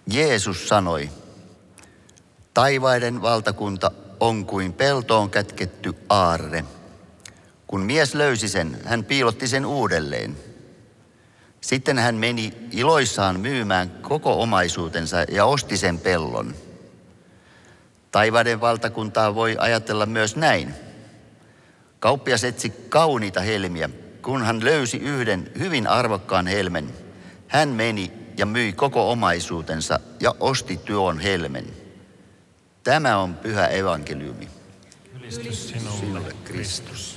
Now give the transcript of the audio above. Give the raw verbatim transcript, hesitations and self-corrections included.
Jeesus sanoi, taivaiden valtakunta on kuin peltoon kätketty aarre. Kun mies löysi sen, hän piilotti sen uudelleen. Sitten hän meni iloissaan myymään koko omaisuutensa ja osti sen pellon. Taivaiden valtakuntaa voi ajatella myös näin. Kauppias etsi kauniita helmiä. Kun hän löysi yhden hyvin arvokkaan helmen, hän meni ja myi koko omaisuutensa ja osti tuon helmen. Tämä on pyhä evankeliumi. Ylistys sinulle, Kristus.